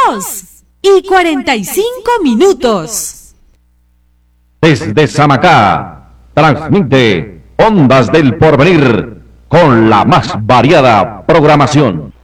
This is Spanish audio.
2:45. Desde Samacá, transmite Ondas del Porvenir con la más variada programación.